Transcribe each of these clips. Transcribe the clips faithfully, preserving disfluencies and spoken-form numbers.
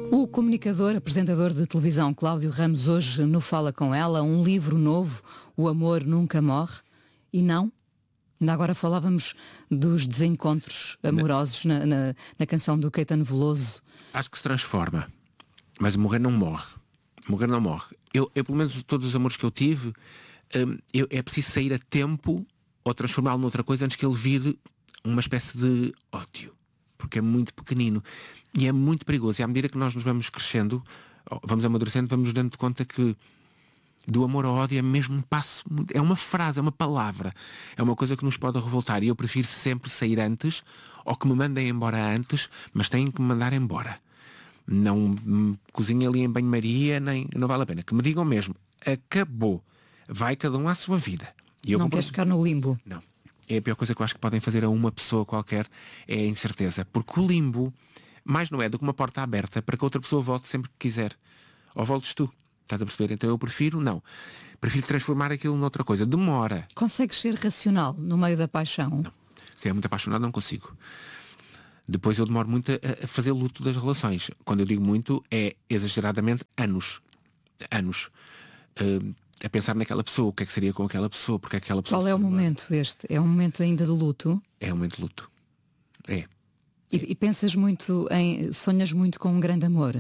O comunicador, apresentador de televisão Cláudio Ramos hoje no Fala Com Ela, um livro novo, O Amor Nunca Morre. E não, ainda agora falávamos dos desencontros amorosos na, na, na canção do Caetano Veloso. Acho que se transforma, mas morrer não morre. Morrer não morre. Eu, eu pelo menos, todos os amores que eu tive, hum, eu, é preciso sair a tempo ou transformá-lo noutra coisa antes que ele vire uma espécie de ódio. Porque é muito pequenino e é muito perigoso. E à medida que nós nos vamos crescendo, vamos amadurecendo, vamos nos dando de conta que do amor ao ódio é mesmo um passo, é uma frase, é uma palavra, é uma coisa que nos pode revoltar. E eu prefiro sempre sair antes, ou que me mandem embora antes, mas têm que me mandar embora. Não me cozinhem ali em banho-maria, nem, não vale a pena. Que me digam mesmo, acabou, vai cada um à sua vida. E eu não compro... queres ficar no limbo? Não. É a pior coisa que eu acho que podem fazer a uma pessoa qualquer, é a incerteza. Porque o limbo, mais não é do que uma porta aberta para que outra pessoa volte sempre que quiser. Ou voltes tu. Estás a perceber? Então eu prefiro, não. Prefiro transformar aquilo noutra coisa. Demora. Consegues ser racional no meio da paixão? Não. Se é muito apaixonado, não consigo. Depois eu demoro muito a, a fazer luto das relações. Quando eu digo muito, é exageradamente anos. Anos. Uh, a pensar naquela pessoa, o que é que seria com aquela pessoa, porque aquela pessoa... Qual é o momento este? É um momento ainda de luto? É um momento de luto. É. E, e pensas muito em... sonhas muito com um grande amor?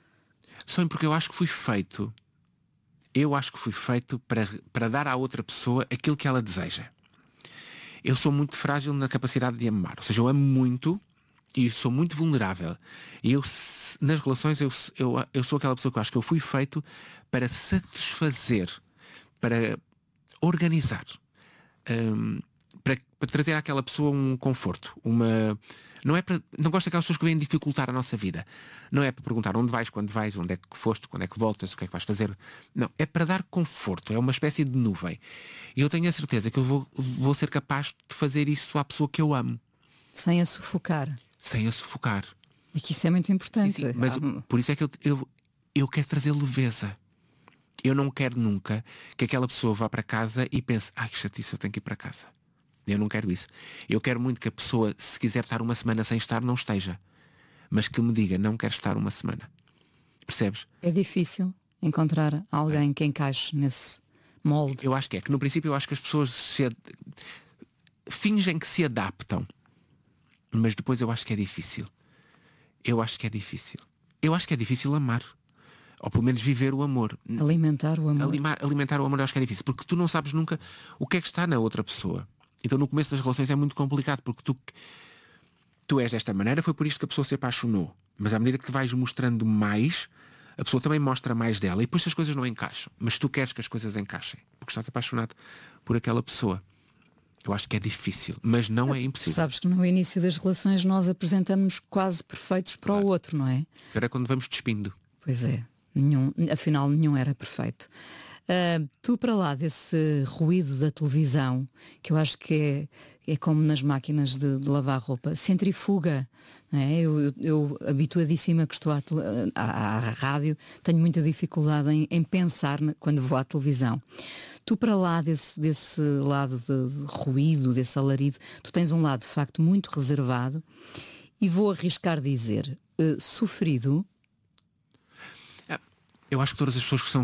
Sonho porque eu acho que fui feito... Eu acho que fui feito para, para dar à outra pessoa aquilo que ela deseja. Eu sou muito frágil na capacidade de amar. Ou seja, eu amo muito e sou muito vulnerável. E eu, nas relações, eu, eu, eu sou aquela pessoa que eu acho que eu fui feito para satisfazer, para organizar, um, para, para trazer àquela pessoa um conforto, uma... Não é para... Não gosto daquelas pessoas que vêm dificultar a nossa vida. Não é para perguntar onde vais, quando vais, onde é que foste, quando é que voltas, o que é que vais fazer. Não, é para dar conforto, é uma espécie de nuvem. E eu tenho a certeza que eu vou, vou ser capaz de fazer isso à pessoa que eu amo. Sem a sufocar. Sem a sufocar. E que isso é muito importante. Sim, sim, mas ah, por isso é que eu, eu, eu quero trazer leveza. Eu não quero nunca que aquela pessoa vá para casa e pense, ai que chatice, eu tenho que ir para casa. Eu não quero isso. Eu quero muito que a pessoa, se quiser estar uma semana sem estar, não esteja. Mas que me diga, não quero estar uma semana. Percebes? É difícil encontrar alguém é. que encaixe nesse molde. Eu acho que é. Que no princípio eu acho que as pessoas se ad... fingem que se adaptam. Mas depois eu acho que é difícil. Eu acho que é difícil. Eu acho que é difícil amar. Ou pelo menos viver o amor. Alimentar o amor. Alimar, alimentar o amor eu acho que é difícil. Porque tu não sabes nunca o que é que está na outra pessoa. Então no começo das relações é muito complicado. Porque tu, tu és desta maneira, foi por isto que a pessoa se apaixonou. Mas à medida que te vais mostrando mais, a pessoa também mostra mais dela. E depois as coisas não encaixam. Mas tu queres que as coisas encaixem. Porque estás apaixonado por aquela pessoa. Eu acho que é difícil, mas não é impossível. Sabes que no início das relações nós apresentamos-nos quase perfeitos para claro. o outro, não é? Era quando vamos despindo. Pois é, nenhum, afinal nenhum era perfeito. Uh, tu para lá desse ruído da televisão, que eu acho que é, é como nas máquinas de, de lavar roupa, centrifuga, não é? Eu, eu, eu habituadíssima que estou à, à, à rádio, tenho muita dificuldade em, em pensar quando vou à televisão. Tu para lá desse, desse lado de, de ruído, desse alarido, tu tens um lado de facto muito reservado e vou arriscar dizer, uh, sofrido. Eu acho que todas as pessoas que são...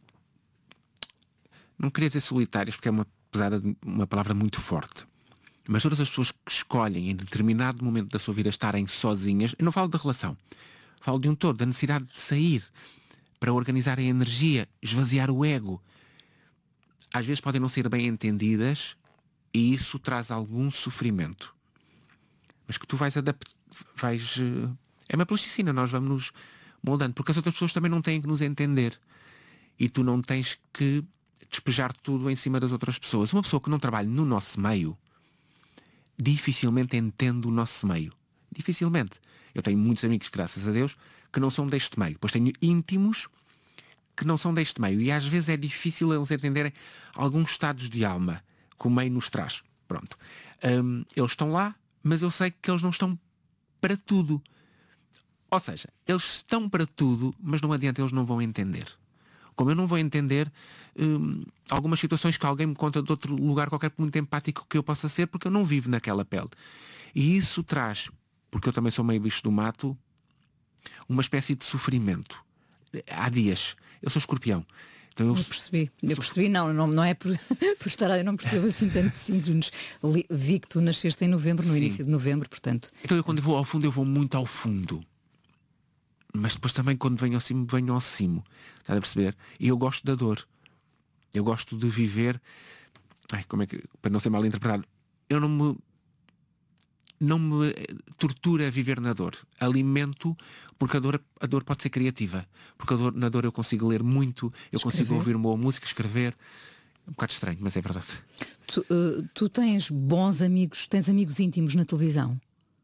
Não queria dizer solitárias porque é uma, pesada, uma palavra muito forte. Mas todas as pessoas que escolhem em determinado momento da sua vida estarem sozinhas, eu não falo da relação, falo de um todo, da necessidade de sair para organizar a energia, esvaziar o ego. Às vezes podem não ser bem entendidas e isso traz algum sofrimento. Mas que tu vais adaptar, vais... É uma plasticina, nós vamos nos moldando, porque as outras pessoas também não têm que nos entender. E tu não tens que despejar tudo em cima das outras pessoas. Uma pessoa que não trabalha no nosso meio dificilmente entende o nosso meio. Dificilmente. Eu tenho muitos amigos, graças a Deus, que não são deste meio. Depois tenho íntimos que não são deste meio. E às vezes é difícil eles entenderem alguns estados de alma que o meio nos traz. Pronto. Um, eles estão lá, mas eu sei que eles não estão para tudo. Ou seja, eles estão para tudo, mas não adianta, eles não vão entender. Como eu não vou entender hum, algumas situações que alguém me conta de outro lugar qualquer, muito empático que eu possa ser, porque eu não vivo naquela pele. E isso traz, porque eu também sou meio bicho do mato, uma espécie de sofrimento. Há dias. Eu sou escorpião. Então eu, eu percebi. Eu percebi, não, não, não é por, por estar. Eu não percebo assim tanto de signos. Vi que tu nasceste em novembro, no Sim. início de novembro, portanto. Então eu quando eu vou ao fundo, eu vou muito ao fundo. Mas depois também quando venho ao cimo, venho ao cimo. Estás a perceber? E eu gosto da dor. Eu gosto de viver. Ai, como é que. Para não ser mal interpretado, eu não me. Não me tortura viver na dor. Alimento, porque a dor, a dor pode ser criativa. Porque a dor, na dor eu consigo ler muito, eu escrever. Consigo ouvir boa música, escrever. É um bocado estranho, mas é verdade. Tu, uh, tu tens bons amigos, tens amigos íntimos na televisão?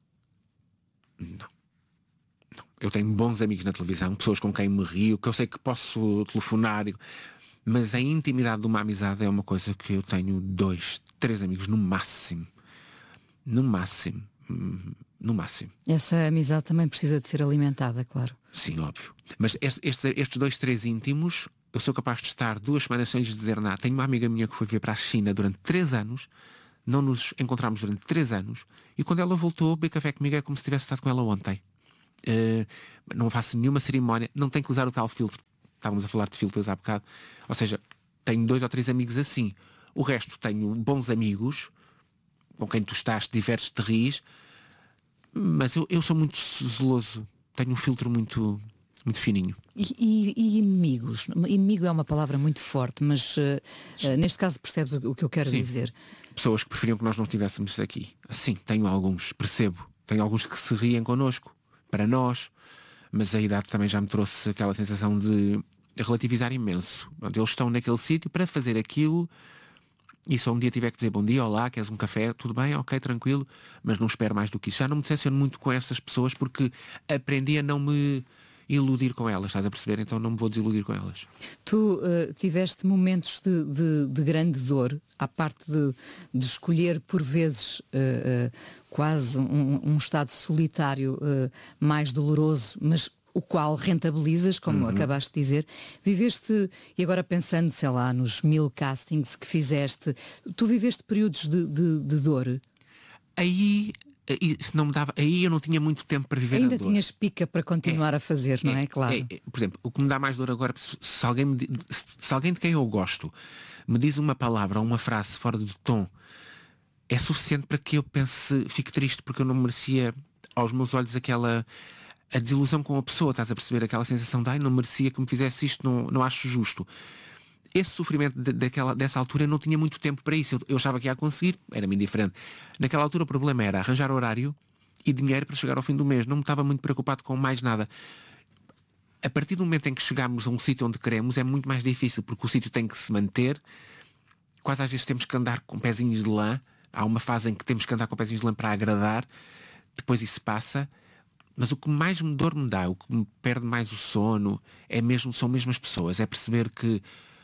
Não. Não. Eu tenho bons amigos na televisão, pessoas com quem me rio, que eu sei que posso telefonar. Mas a intimidade de uma amizade é uma coisa que eu tenho dois, três amigos no máximo. No máximo. No máximo. Essa amizade também precisa de ser alimentada, claro. Sim, óbvio. Mas estes, estes dois, três íntimos, eu sou capaz de estar duas semanas sem lhes dizer nada. Tenho uma amiga minha que foi vir para a China durante três anos, não nos encontramos durante três anos, e quando ela voltou, beber café comigo é como se tivesse estado com ela ontem. Uh, não faço nenhuma cerimónia, não tenho que usar o tal filtro. Estávamos a falar de filtros há bocado. Ou seja, tenho dois ou três amigos assim. O resto tenho bons amigos com quem tu estás, te divertes, te ris, mas eu, eu sou muito zeloso, tenho um filtro muito, muito fininho. E, e, e inimigos? Inimigo é uma palavra muito forte, mas uh, uh, neste caso percebes o, o que eu quero Sim. dizer. Pessoas que preferiam que nós não estivéssemos aqui. Sim, tenho alguns, percebo. Tenho alguns que se riem connosco, para nós, mas a idade também já me trouxe aquela sensação de relativizar imenso. Eles estão naquele sítio para fazer aquilo. E se um dia tiver que dizer bom dia, olá, queres um café, tudo bem, ok, tranquilo, mas não espero mais do que isso. Já não me decepciono muito com essas pessoas porque aprendi a não me iludir com elas, estás a perceber? Então não me vou desiludir com elas. Tu uh, tiveste momentos de, de, de grande dor, à parte de, de escolher por vezes uh, uh, quase um, um estado solitário uh, mais doloroso, mas o qual rentabilizas, como uhum. acabaste de dizer. Viveste, e agora pensando, sei lá, nos mil castings que fizeste, tu viveste períodos de, de, de dor? Aí, se não me dava, aí eu não tinha muito tempo para viver Ainda a dor. Tinhas pica para continuar é, a fazer, não é? é claro. É, é, por exemplo, o que me dá mais dor agora, se alguém, me, se alguém de quem eu gosto me diz uma palavra ou uma frase fora do tom, é suficiente para que eu pense, fique triste, porque eu não merecia, aos meus olhos, aquela... a desilusão com a pessoa, estás a perceber? Aquela sensação de ai, não merecia que me fizesse isto, não, não acho justo. Esse sofrimento de, daquela, dessa altura eu não tinha muito tempo para isso. Eu, eu achava que ia conseguir, era-me indiferente. Naquela altura o problema era arranjar horário e dinheiro para chegar ao fim do mês. Não me estava muito preocupado com mais nada. A partir do momento em que chegamos a um sítio onde queremos é muito mais difícil, porque o sítio tem que se manter. Quase às vezes temos que andar com pezinhos de lã. Há uma fase em que temos que andar com pezinhos de lã para agradar. Depois isso passa. Mas o que mais me dor me dá, o que me perde mais o sono, é mesmo, são mesmo as pessoas. É perceber que...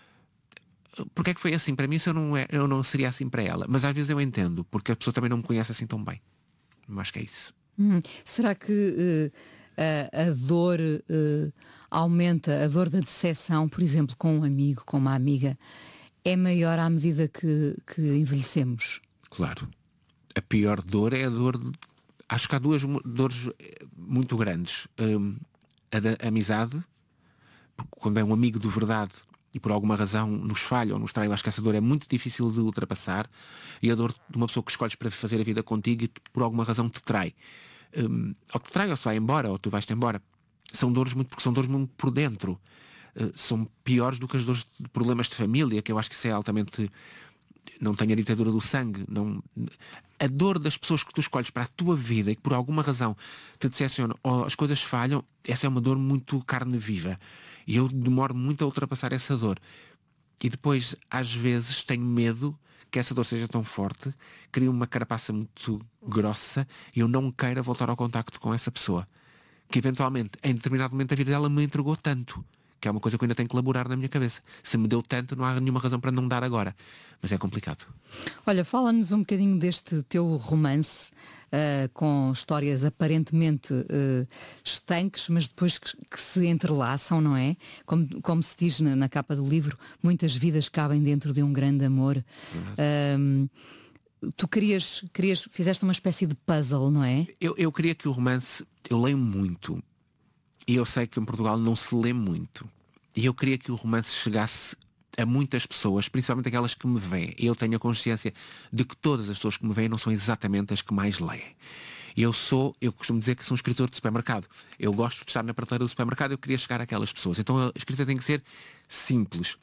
Porque é que foi assim para mim se eu não, é, eu não seria assim para ela? Mas às vezes eu entendo, porque a pessoa também não me conhece assim tão bem. Eu acho que é isso. Hum, será que uh, a, a dor uh, aumenta, a dor da decepção, por exemplo, com um amigo, com uma amiga, é maior à medida que, que envelhecemos? Claro. A pior dor é a dor... De... Acho que há duas dores muito grandes. Um, a da amizade, porque quando é um amigo de verdade e por alguma razão nos falha ou nos trai, eu acho que essa dor é muito difícil de ultrapassar. E a dor de uma pessoa que escolhes para fazer a vida contigo e por alguma razão te trai. Um, ou te trai ou se vai embora, ou tu vais-te embora. São dores muito, porque são dores muito por dentro. Uh, são piores do que as dores de problemas de família, que eu acho que isso é altamente... Não tenho a ditadura do sangue. Não... A dor das pessoas que tu escolhes para a tua vida e que por alguma razão te decepcionam ou as coisas falham, essa é uma dor muito carne viva. E eu demoro muito a ultrapassar essa dor. E depois, às vezes, tenho medo que essa dor seja tão forte, cria uma carapaça muito grossa e eu não queira voltar ao contacto com essa pessoa. Que eventualmente, em determinado momento da vida dela, me entregou tanto. Que é uma coisa que eu ainda tenho que elaborar na minha cabeça. Se me deu tanto, não há nenhuma razão para não dar agora. Mas é complicado. Olha, fala-nos um bocadinho deste teu romance, uh, com histórias aparentemente uh, estanques, mas depois que, que se entrelaçam, não é? Como, como se diz na, na capa do livro, muitas vidas cabem dentro de um grande amor. Uh, tu querias, querias, fizeste uma espécie de puzzle, não é? Eu, eu queria que o romance... Eu leio muito. E eu sei que em Portugal não se lê muito. E eu queria que o romance chegasse a muitas pessoas, principalmente aquelas que me veem. Eu tenho a consciência de que todas as pessoas que me veem não são exatamente as que mais leem. Eu sou, eu costumo dizer que sou um escritor de supermercado. Eu gosto de estar na prateleira do supermercado, eu queria chegar àquelas pessoas. Então a escrita tem que ser simples.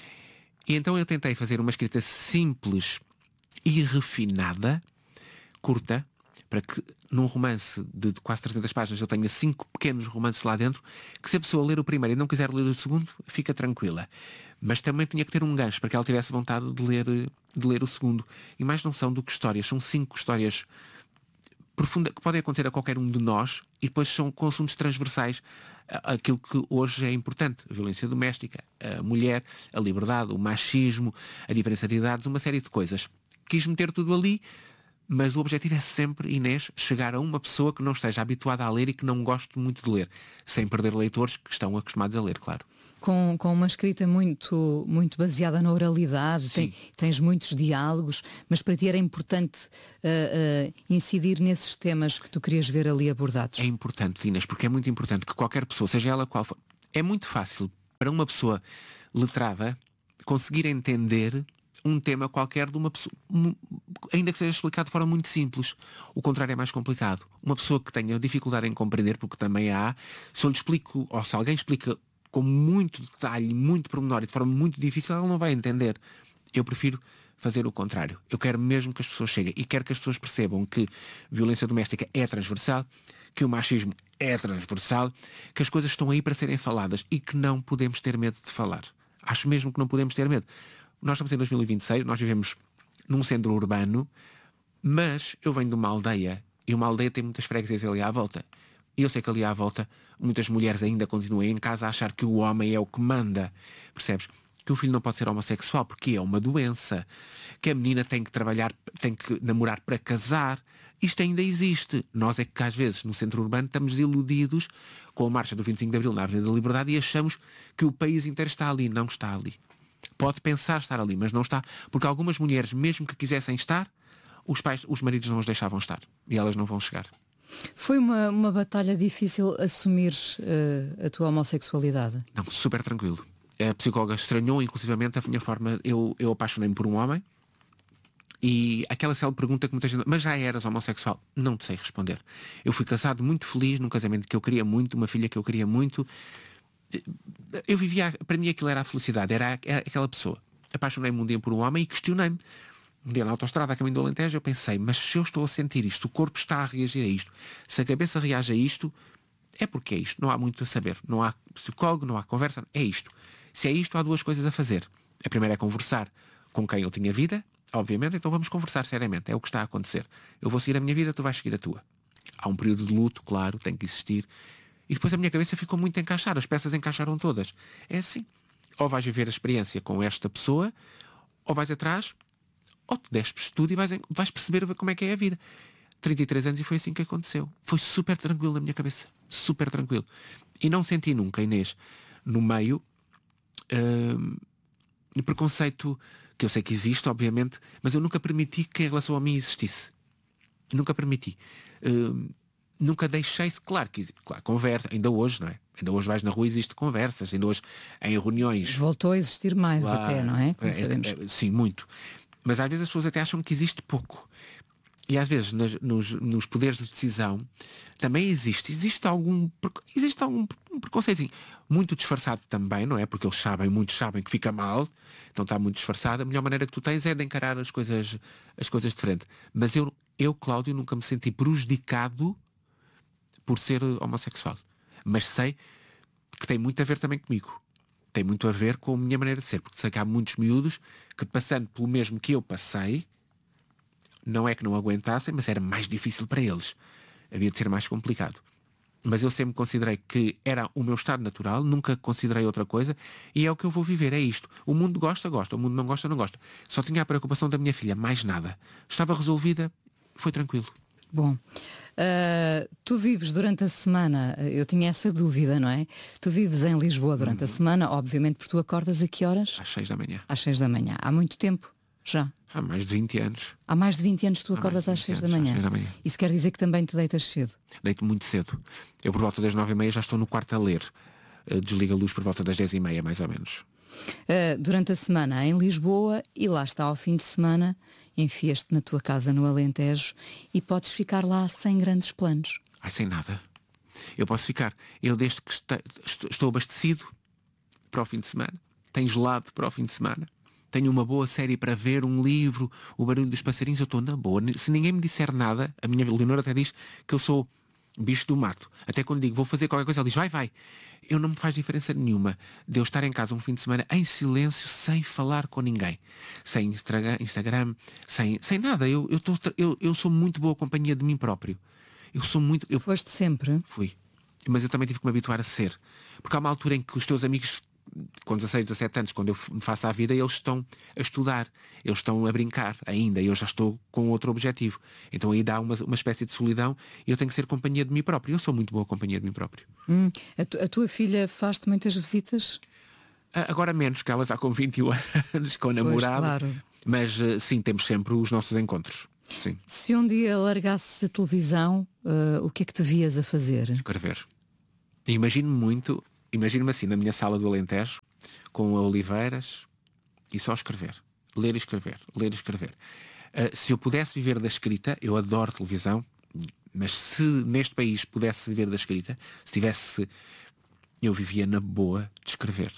E então eu tentei fazer uma escrita simples e refinada, curta, para que num romance de quase trezentas páginas eu tenha cinco pequenos romances lá dentro, que se a pessoa ler o primeiro e não quiser ler o segundo, fica tranquila. Mas também tinha que ter um gancho para que ela tivesse vontade de ler, de ler o segundo. E mais não são do que histórias, são cinco histórias profundas que podem acontecer a qualquer um de nós e depois são com assuntos transversais aquilo que hoje é importante. A violência doméstica, a mulher, a liberdade, o machismo, a diferença de idades, uma série de coisas. Quis meter tudo ali, mas o objetivo é sempre, Inês, chegar a uma pessoa que não esteja habituada a ler e que não goste muito de ler, sem perder leitores que estão acostumados a ler, claro. Com, com uma escrita muito, muito baseada na oralidade, tem, tens muitos diálogos, mas para ti era importante uh, uh, incidir nesses temas que tu querias ver ali abordados. É importante, Inês, porque é muito importante que qualquer pessoa, seja ela qual for, é muito fácil para uma pessoa letrada conseguir entender um tema qualquer de uma pessoa, ainda que seja explicado de forma muito simples. O contrário é mais complicado. Uma pessoa que tenha dificuldade em compreender, porque também há, se eu lhe explico, ou se alguém explica com muito detalhe, muito pormenor e de forma muito difícil, ela não vai entender. Eu prefiro fazer o contrário. Eu quero mesmo que as pessoas cheguem e quero que as pessoas percebam que violência doméstica é transversal, que o machismo é transversal, que as coisas estão aí para serem faladas e que não podemos ter medo de falar. Acho mesmo que não podemos ter medo. Nós estamos em dois mil e vinte e seis, nós vivemos num centro urbano, mas eu venho de uma aldeia e uma aldeia tem muitas freguesias ali à volta. E eu sei que ali à volta muitas mulheres ainda continuam em casa a achar que o homem é o que manda. Percebes? Que o filho não pode ser homossexual porque é uma doença. Que a menina tem que trabalhar, tem que namorar para casar. Isto ainda existe. Nós é que às vezes no centro urbano estamos iludidos com a marcha do vinte e cinco de Abril na Avenida da Liberdade e achamos que o país inteiro está ali. Não está ali. Pode pensar estar ali, mas não está. Porque algumas mulheres, mesmo que quisessem estar, os pais, os maridos não os deixavam estar. E elas não vão chegar. Foi uma, uma batalha difícil assumir uh, a tua homossexualidade? Não, super tranquilo. A psicóloga estranhou, inclusivamente, a minha forma. Eu, eu apaixonei-me por um homem e aquela célebre pergunta que muita gente... Mas já eras homossexual? Não te sei responder. Eu fui casado muito feliz num casamento que eu queria muito, uma filha que eu queria muito. Eu vivia... Para mim aquilo era a felicidade, era, era aquela pessoa. Apaixonei-me um dia por um homem e questionei-me. Um dia na autoestrada, a caminho do Alentejo, eu pensei, mas se eu estou a sentir isto, o corpo está a reagir a isto, se a cabeça reage a isto, é porque é isto. Não há muito a saber. Não há psicólogo, não há conversa, é isto. Se é isto, há duas coisas a fazer. A primeira é conversar com quem eu tinha vida, obviamente, então vamos conversar seriamente. É o que está a acontecer. Eu vou seguir a minha vida, tu vais seguir a tua. Há um período de luto, claro, tem que existir. E depois a minha cabeça ficou muito encaixada, as peças encaixaram todas. É assim. Ou vais viver a experiência com esta pessoa, ou vais atrás... ou te despes tudo e vais, vais perceber como é que é a vida. trinta e três anos e foi assim que aconteceu. Foi super tranquilo na minha cabeça. Super tranquilo. E não senti nunca, Inês, no meio, uh, preconceito que eu sei que existe, obviamente, mas eu nunca permiti que em relação a mim existisse. Nunca permiti. Uh, nunca deixei-se, claro que claro, conversa, ainda hoje, não é? Ainda hoje vais na rua e existe conversas, ainda hoje em reuniões. Voltou a existir mais claro, até, não é? Como é, sabemos. É, sim, muito. Mas às vezes as pessoas até acham que existe pouco. E às vezes nas, nos, nos poderes de decisão também existe. Existe algum, existe algum preconceito. Muito disfarçado também, não é? Porque eles sabem, muitos sabem que fica mal. Então está muito disfarçado. A melhor maneira que tu tens é de encarar as coisas, as coisas de frente. Mas eu, eu, Cláudio, nunca me senti prejudicado por ser homossexual. Mas sei que tem muito a ver também comigo. Tem muito a ver com a minha maneira de ser, porque sei que há muitos miúdos que, passando pelo mesmo que eu passei, não é que não aguentassem, mas era mais difícil para eles. Havia de ser mais complicado. Mas eu sempre considerei que era o meu estado natural, nunca considerei outra coisa, e é o que eu vou viver, é isto. O mundo gosta, gosta, o mundo não gosta, não gosta. Só tinha a preocupação da minha filha, mais nada. Estava resolvida, foi tranquilo. Bom, uh, tu vives durante a semana, eu tinha essa dúvida, não é? Tu vives em Lisboa durante hum. a semana, obviamente, porque tu acordas a que horas? Às seis da manhã. Às seis da manhã. Há muito tempo, já? Há mais de vinte anos. Há mais de vinte anos tu acordas às seis da manhã. da manhã. Isso quer dizer que também te deitas cedo? Deito muito cedo. Eu por volta das nove e meia já estou no quarto a ler. Uh, desligo a luz por volta das dez e meia, mais ou menos. Uh, durante a semana em Lisboa e lá está ao fim de semana, enfias-te na tua casa no Alentejo e podes ficar lá sem grandes planos. Ai, sem nada. Eu posso ficar. Eu desde que este, estou abastecido para o fim de semana, tenho gelado para o fim de semana, tenho uma boa série para ver, um livro, o barulho dos passarinhos, eu estou na boa. Se ninguém me disser nada, a minha Leonor até diz que eu sou bicho do mato. Até quando digo vou fazer qualquer coisa, ela diz vai, vai. Eu não me faz diferença nenhuma de eu estar em casa um fim de semana em silêncio, sem falar com ninguém. Sem Instagram, sem, sem nada. Eu, eu, tô, eu, eu sou muito boa companhia de mim próprio. Eu sou muito... Eu Foste sempre? Fui. Mas eu também tive que me habituar a ser. Porque há uma altura em que os teus amigos, com dezasseis, dezassete anos, quando eu me faço a vida, eles estão a estudar, eles estão a brincar ainda, e eu já estou com outro objetivo. Então aí dá uma, uma espécie de solidão e eu tenho que ser companhia de mim próprio. Eu sou muito boa companhia de mim próprio. Hum, a, tu, a tua filha faz-te muitas visitas? Agora menos, que ela está com vinte e um anos, com a namorada. Claro. Mas sim, temos sempre os nossos encontros. Sim. Se um dia largasses a televisão, uh, o que é que te vias a fazer? Escrever. Imagino-me muito... Imagino-me assim, na minha sala do Alentejo, com oliveiras, e só escrever. Ler e escrever. Ler e escrever. Uh, se eu pudesse viver da escrita, eu adoro televisão, mas se neste país pudesse viver da escrita, se tivesse... Eu vivia na boa de escrever.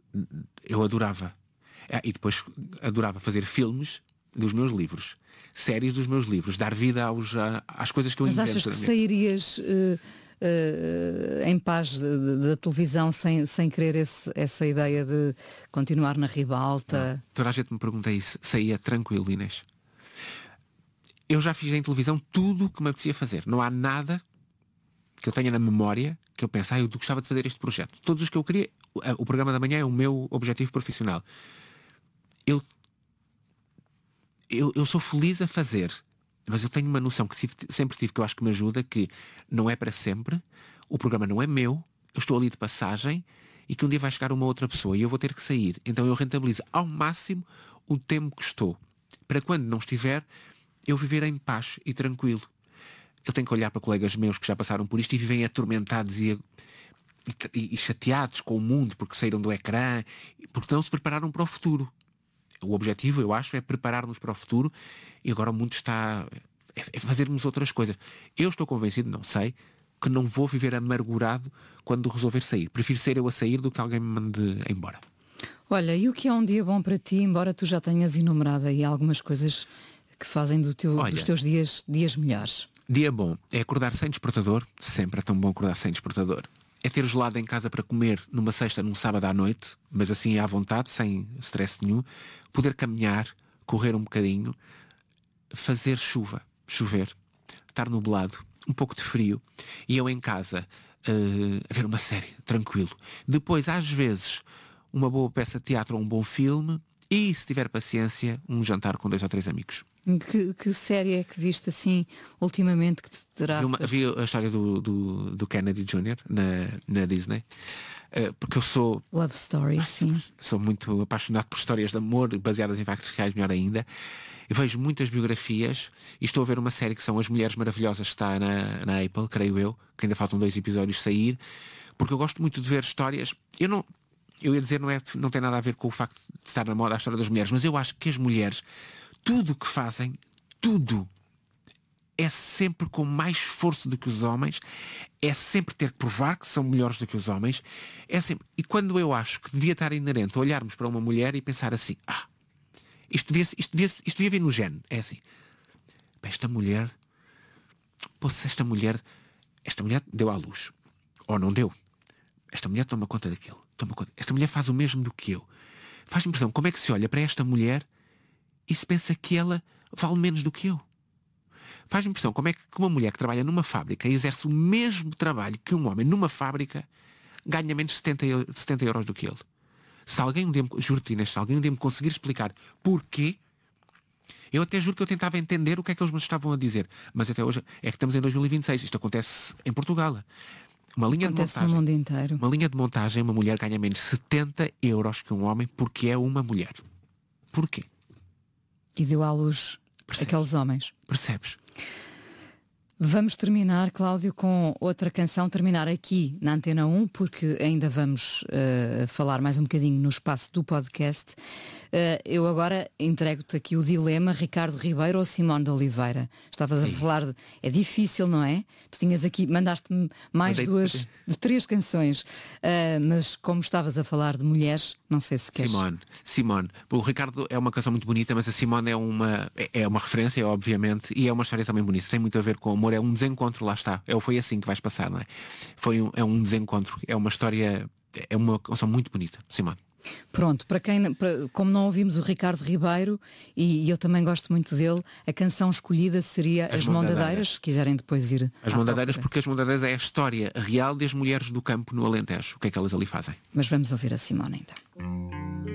Eu adorava. Ah, e depois adorava fazer filmes dos meus livros. Séries dos meus livros. Dar vida aos, às coisas que eu invento. Mas achas que sairias... Uh... Uh, em paz da televisão sem, sem querer esse, essa ideia de continuar na ribalta? Não. Toda a gente me pergunta isso. Saía tranquilo, Inês. Eu já fiz em televisão tudo o que me apetecia fazer. Não há nada que eu tenha na memória que eu pense, ah, eu gostava de fazer este projeto. Todos os que eu queria, o programa da manhã é o meu objetivo profissional. Eu, eu, eu sou feliz a fazer. Mas eu tenho uma noção que sempre tive, que eu acho que me ajuda, que não é para sempre, o programa não é meu, eu estou ali de passagem e que um dia vai chegar uma outra pessoa e eu vou ter que sair. Então eu rentabilizo ao máximo o tempo que estou. Para quando não estiver, eu viver em paz e tranquilo. Eu tenho que olhar para colegas meus que já passaram por isto e vivem atormentados e, e, e chateados com o mundo porque saíram do ecrã, porque não se prepararam para o futuro. O objetivo, eu acho, é preparar-nos para o futuro e agora o mundo está... é fazermos outras coisas. Eu estou convencido, não sei, que não vou viver amargurado quando resolver sair. Prefiro ser eu a sair do que alguém me mande embora. Olha, e o que é um dia bom para ti, embora tu já tenhas enumerado aí algumas coisas que fazem do teu, Olha, dos teus dias, dias melhores? Dia bom é acordar sem despertador. Sempre é tão bom acordar sem despertador. É ter gelado em casa para comer numa sexta, num sábado à noite, mas assim à vontade, sem stress nenhum. Poder caminhar, correr um bocadinho, fazer chuva, chover, estar nublado, um pouco de frio, e eu em casa uh, a ver uma série, tranquilo. Depois, às vezes, uma boa peça de teatro ou um bom filme, e, se tiver paciência, um jantar com dois ou três amigos. Que, que série é que viste assim ultimamente que te terá... Vi, uma, vi a história do, do, do Kennedy júnior na, na Disney, uh, porque eu sou... Love Story, sim. Sou muito apaixonado por histórias de amor baseadas em factos reais, melhor ainda. Eu vejo muitas biografias e estou a ver uma série que são As Mulheres Maravilhosas, que está na, na Apple, creio eu, que ainda faltam dois episódios sair, porque eu gosto muito de ver histórias... Eu não... Eu ia dizer, não, é, não tem nada a ver com o facto de estar na moda a história das mulheres, mas eu acho que as mulheres... Tudo o que fazem, tudo, é sempre com mais esforço do que os homens, é sempre ter que provar que são melhores do que os homens, é sempre... E quando eu acho que devia estar inerente olharmos para uma mulher e pensar assim, ah, isto devia, isto devia, isto devia vir no gene, é assim, esta mulher, pô, se esta mulher, esta mulher deu à luz, ou não deu, esta mulher toma conta daquilo, toma conta, esta mulher faz o mesmo do que eu, faz-me impressão, como é que se olha para esta mulher e se pensa que ela vale menos do que eu. Faz-me impressão como é que uma mulher que trabalha numa fábrica e exerce o mesmo trabalho que um homem numa fábrica ganha menos de setenta euros do que ele. Se alguém um dia me, juro-te, Inês, se alguém um dia me conseguir explicar porquê, eu até juro que eu tentava entender o que é que eles me estavam a dizer. Mas até hoje, é que estamos em dois mil e vinte e seis, isto acontece em Portugal. Uma linha acontece de montagem, no mundo inteiro. Uma linha de montagem, uma mulher ganha menos de setenta euros que um homem porque é uma mulher. Porquê? E deu à luz Percebes? aqueles homens. Percebes? Vamos terminar, Cláudio, com outra canção, terminar aqui na Antena um, porque ainda vamos uh, falar mais um bocadinho no espaço do podcast. Uh, eu agora entrego-te aqui o dilema, Ricardo Ribeiro ou Simone de Oliveira. Estavas Sim. a falar de... É difícil, não é? Tu tinhas aqui, mandaste-me mais Mandei- duas, de três canções, uh, mas como estavas a falar de mulheres, não sei se queres... Simone, Simone. O Ricardo é uma canção muito bonita, mas a Simone é uma, é é uma referência, obviamente, e é uma história também bonita. Tem muito a ver com o amor, é um desencontro, lá está. É, foi assim que vais passar, não é? Foi um, é um desencontro, é uma história, é uma canção muito bonita, Simone. Pronto, para quem, para- como não ouvimos o Ricardo Ribeiro, e, e eu também gosto muito dele, a canção escolhida seria As, As Mondadeiras, Mondadeiras. se quiserem depois ir As à Mondadeiras, procura. porque as Mondadeiras é a história real das mulheres do campo no Alentejo. O que é que elas ali fazem? Mas vamos ouvir a Simone então.